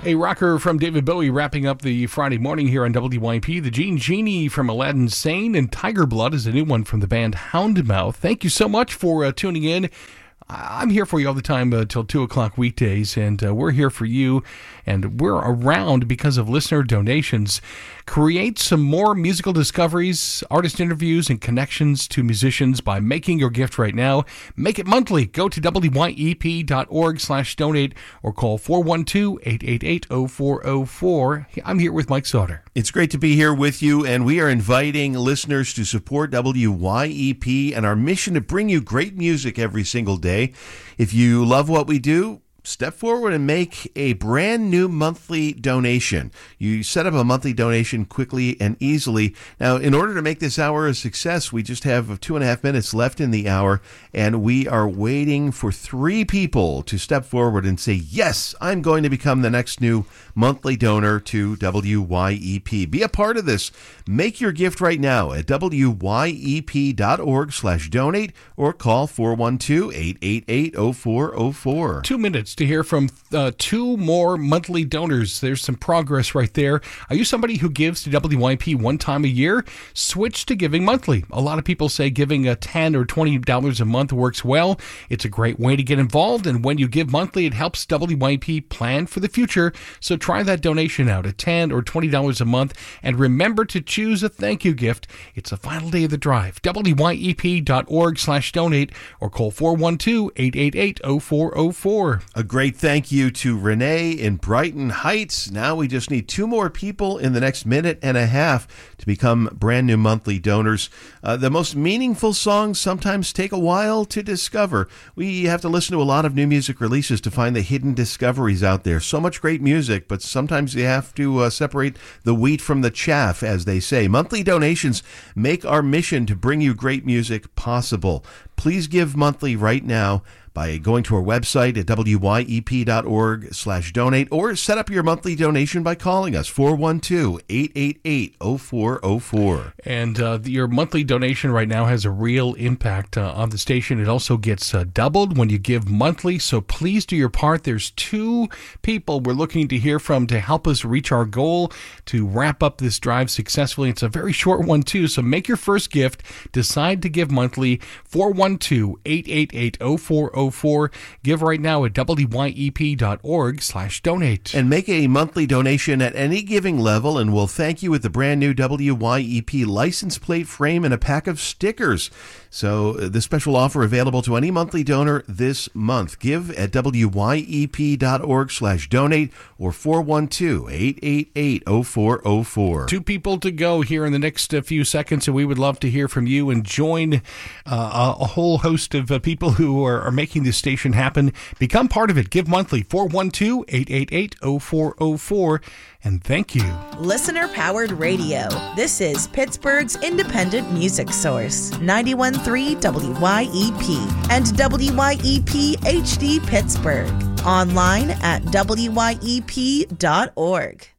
A rocker from David Bowie wrapping up the Friday morning here on WYP. The Gene Genie from Aladdin Sane, and Tiger Blood is a new one from the band Houndmouth. Thank you so much for tuning in. I'm here for you all the time till 2 o'clock weekdays, and we're here for you, and we're around because of listener donations. Create some more musical discoveries, artist interviews, and connections to musicians by making your gift right now. Make it monthly. Go to wyep.org/donate or call 412-888-0404. I'm here with Mike Sauter. It's great to be here with you, and we are inviting listeners to support WYEP and our mission to bring you great music every single day. If you love what we do, step forward and make a brand new monthly donation. You set up a monthly donation quickly and easily. Now, in order to make this hour a success, we just have 2.5 minutes left in the hour, and we are waiting for 3 people to step forward and say, yes, I'm going to become the next new monthly donor to WYEP. Be a part of this. Make your gift right now at wyep.org/donate or call 412-888-0404. 2 minutes to hear from 2 more monthly donors. There's some progress right there. Are you somebody who gives to WYP one time a year? Switch to giving monthly. A lot of people say giving $10 or $20 a month works well. It's a great way to get involved, and when you give monthly, it helps WYP plan for the future. So try that donation out at $10 or $20 a month, and remember to choose a thank you gift. It's the final day of the drive. wyep.org/donate or call 412-888-0404. A great thank you to Renee in Brighton Heights. Now we just need 2 more people in the next minute and a half to become brand new monthly donors. The most meaningful songs sometimes take a while to discover. We have to listen to a lot of new music releases to find the hidden discoveries out there. So much great music, but sometimes you have to separate the wheat from the chaff, as they say. Monthly donations make our mission to bring you great music possible. Please give monthly right now by going to our website at wyep.org/donate, or set up your monthly donation by calling us 412-888-0404. And your monthly donation right now has a real impact on the station. It also gets doubled when you give monthly, so please do your part. There's 2 people we're looking to hear from to help us reach our goal to wrap up this drive successfully. It's a very short one too, so make your first gift. Decide to give monthly. 412-888-0404. Give right now at wyep.org/donate. And make a monthly donation at any giving level, and we'll thank you with the brand new WYEP license plate frame and a pack of stickers. So this special offer available to any monthly donor this month. Give at wyep.org/donate or 412-888-0404. 2 people to go here in the next few seconds, and we would love to hear from you and join a whole host of people who are making this station happen. Become part of it. Give monthly. 412-888-0404. And thank you. Listener-powered radio. This is Pittsburgh's independent music source. 91.3 WYEP and WYEP HD Pittsburgh. Online at wyep.org.